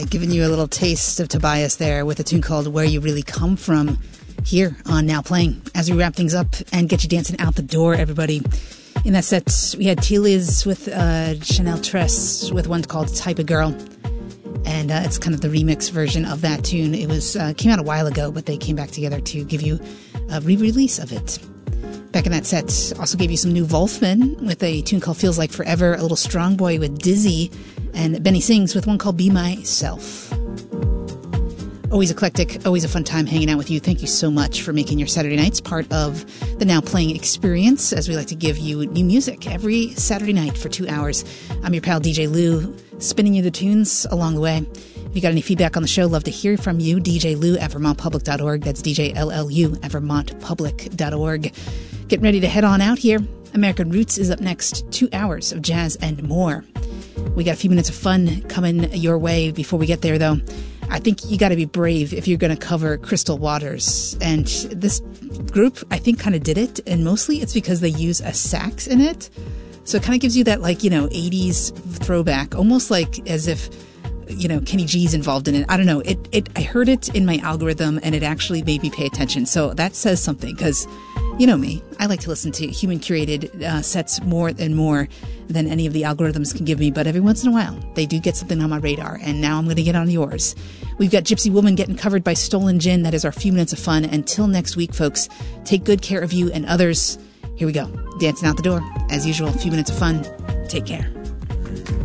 giving you a little taste of Tobias there with a tune called Where You Really Come From here on Now Playing. As we wrap things up and get you dancing out the door, everybody. In that set, we had T-Liz with Chanel Tress with one called Type of Girl. And it's kind of the remix version of that tune. It was came out a while ago, but they came back together to give you a re-release of it. Back in that set, also gave you some new Wolfman with a tune called Feels Like Forever, a little Strong Boy with Dizzy, and Benny Sings with one called Be Myself. Always eclectic, always a fun time hanging out with you. Thank you so much for making your Saturday nights part of the Now Playing experience, as we like to give you new music every Saturday night for 2 hours. I'm your pal DJ Lou, spinning you the tunes along the way. If you got any feedback on the show, love to hear from you. DJ Lou at VermontPublic.org. That's DJLLU at VermontPublic.org. Getting ready to head on out here. American Roots is up next. 2 hours of jazz and more. We got a few minutes of fun coming your way. Before we get there, though, I think you got to be brave if you're going to cover Crystal Waters. And this group, I think, kind of did it. And mostly it's because they use a sax in it. So it kind of gives you that, 80s throwback, almost like as if, Kenny G's involved in it. I don't know. I heard it in my algorithm and it actually made me pay attention. So that says something because, you know me, I like to listen to human curated sets more and more than any of the algorithms can give me. But every once in a while, they do get something on my radar. And now I'm going to get on yours. We've got Gypsy Woman getting covered by Stolen Gin. That is our few minutes of fun. Until next week, folks, take good care of you and others. Here we go. Dancing out the door. As usual, a few minutes of fun. Take care.